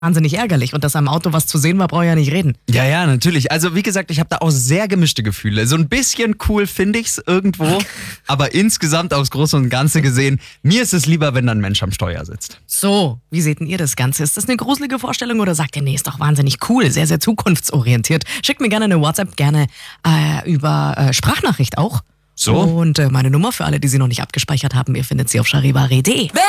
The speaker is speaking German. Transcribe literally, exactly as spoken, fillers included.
wahnsinnig ärgerlich. Und dass am Auto was zu sehen war, brauche ich ja nicht reden. Ja, ja, natürlich. Also wie gesagt, ich habe da auch sehr gemischte Gefühle. So ein bisschen cool finde ich's irgendwo, aber insgesamt aufs Große und Ganze gesehen, mir ist es lieber, wenn da ein Mensch am Steuer sitzt. So, wie seht denn ihr das Ganze? Ist das eine gruselige Vorstellung oder sagt ihr, nee, ist doch wahnsinnig cool, sehr, sehr zukunftsorientiert? Schickt mir gerne eine WhatsApp, gerne äh, über äh, Sprachnachricht auch. So. Und äh, meine Nummer für alle, die sie noch nicht abgespeichert haben, ihr findet sie auf charivari punkt de.